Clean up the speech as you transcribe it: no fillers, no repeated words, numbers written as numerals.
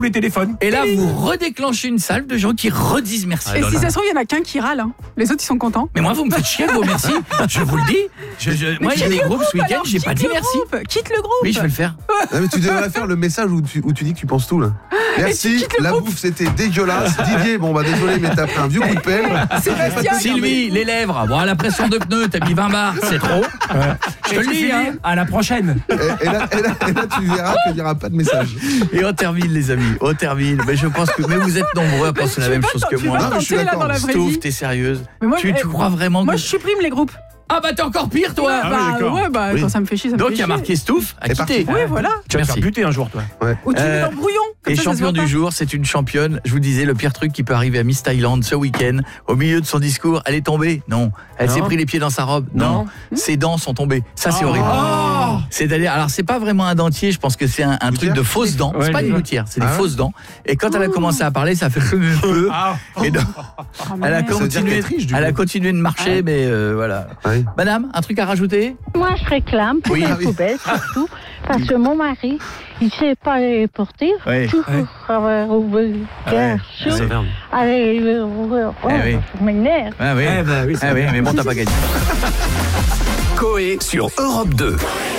les téléphones. Et là, vous redéclenchez une salve de gens qui redisent merci. Et si ça se trouve, il y en a qu'un qui râle. Hein. Les autres, ils sont contents. Mais moi, vous me faites chier avec vos merci. Je vous le dis. Moi, il y a des groupes ce week-end, j'ai pas dit merci. Quitte le groupe. Oui, je vais le faire. Non, mais tu devrais faire le message où tu dis que tu penses tout, là. Merci, la bouffe c'était dégueulasse. Didier, bon bah désolé, mais t'as pris un vieux coup de pelle. Sébastien. Sylvie, les lèvres. Bon, la pression de pneus, t'as mis 20 bars, c'est trop. Je te le dis, hein. À la prochaine. Et là, tu verras qu'il n'y aura pas de message. Et on termine, les amis. On termine. Mais je pense que vous êtes nombreux à penser la même chose que moi. Non, je suis d'accord. Stouff, t'es sérieuse. Moi, tu crois vraiment Moi, que... je supprime les groupes. Ah bah t'es encore pire, toi. Quand ça me fait chier, ça me fait chier. Donc il y a marqué Stouff à quitter. Oui, voilà. Tu vas te faire buter un jour, toi. Ou tu mets dans le brouillon. Et champion du jour, c'est une championne. Je vous disais, le pire truc qui peut arriver à Miss Thaïlande ce week-end, au milieu de son discours, elle est tombée. Non. Elle s'est pris les pieds dans sa robe. Non. Ses dents sont tombées. Ça, c'est horrible. C'est-à-dire, alors c'est pas vraiment un dentier, je pense que c'est un truc de fausses dents. C'est pas une gouttière, c'est des fausses dents. Et quand elle a commencé à parler, ça a fait et donc, elle a continué de marcher, mais voilà. Madame, un truc à rajouter? Moi, je réclame pour la poubelle, surtout, parce que mon mari, il ne sait pas les porter. Tout pour avoir ouvert allez, je m'énerve. Ah oui, mais bon, t'as pas gagné. Coé sur Europe 2.